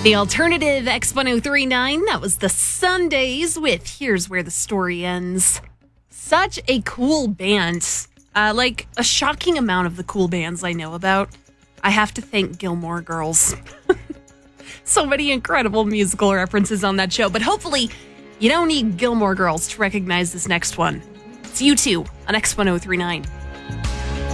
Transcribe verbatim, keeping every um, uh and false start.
The alternative X one oh three nine, that was the Sundays with Here's Where the Story Ends. Such a cool band. Uh, like a shocking amount of the cool bands I know about. I have to thank Gilmore Girls. So many incredible musical references on that show, but hopefully you don't need Gilmore Girls to recognize this next one. It's U two on X one oh three nine.